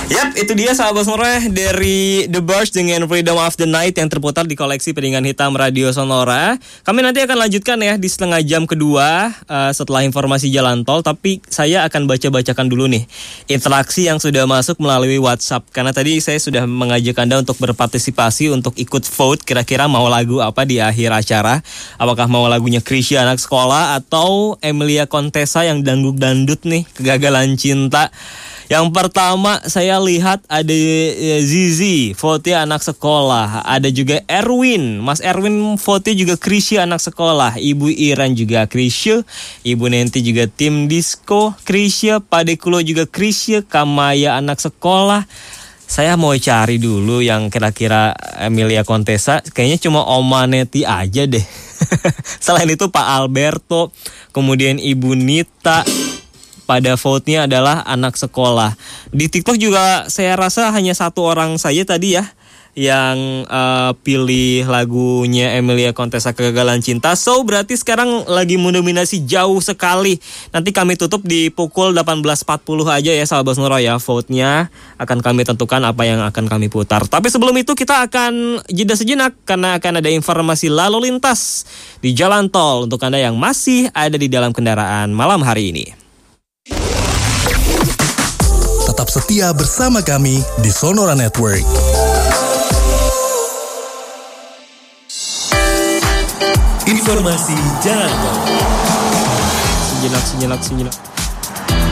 Yap, itu dia sahabat Sonora dari The Birds dengan Freedom of the Night yang terputar di koleksi piringan hitam Radio Sonora. Kami nanti akan lanjutkan ya di setengah jam kedua setelah informasi jalan tol. Tapi saya akan bacakan dulu nih interaksi yang sudah masuk melalui WhatsApp. Karena tadi saya sudah mengajak Anda untuk berpartisipasi untuk ikut vote. Kira-kira mau lagu apa di akhir acara? Apakah mau lagunya Krisya anak sekolah atau Emilia Contessa yang dangdut nih, Kegagalan Cinta? Yang pertama saya lihat ada Zizi, vote anak sekolah. Ada juga Erwin, Mas Erwin vote juga Krisya anak sekolah. Ibu Iran juga Krisya. Ibu Nenti juga tim disco Krisya. Padekulo juga Krisya. Kamaya anak sekolah. Saya mau cari dulu yang kira-kira Emilia Contessa. Kayaknya cuma Oma Neti aja deh. Selain itu Pak Alberto, kemudian Ibu Nita. Pada vote-nya adalah anak sekolah. Di TikTok juga saya rasa hanya satu orang saja tadi ya yang pilih lagunya Emilia Contessa Kegagalan Cinta. So berarti sekarang lagi mendominasi jauh sekali. Nanti kami tutup di pukul 18.40 aja ya sahabat Sonora ya. Vote-nya akan kami tentukan apa yang akan kami putar. Tapi sebelum itu kita akan jeda sejenak karena akan ada informasi lalu lintas di jalan tol untuk Anda yang masih ada di dalam kendaraan malam hari ini. Tetap setia bersama kami di Sonora Network. Informasi jalan tol. Sejenak.